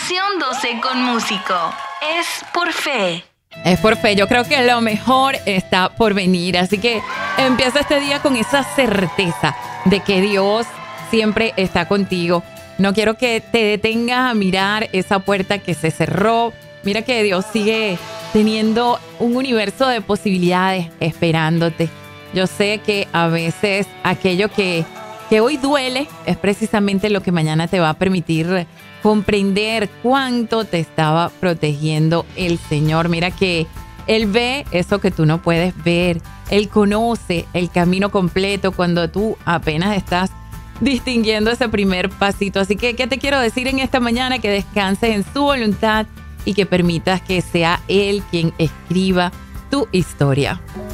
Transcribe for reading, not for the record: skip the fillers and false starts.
Estación 12 con Músico. Es por fe. Es por fe. Yo creo que lo mejor está por venir. Así que empieza este día con esa certeza de que Dios siempre está contigo. No quiero que te detengas a mirar esa puerta que se cerró. Mira que Dios sigue teniendo un universo de posibilidades esperándote. Yo sé que a veces aquello que hoy duele es precisamente lo que mañana te va a permitir comprender cuánto te estaba protegiendo el Señor. Mira que Él ve eso que tú no puedes ver. Él conoce el camino completo cuando tú apenas estás distinguiendo ese primer pasito. Así que, ¿qué te quiero decir en esta mañana? Que descanses en su voluntad y que permitas que sea Él quien escriba tu historia.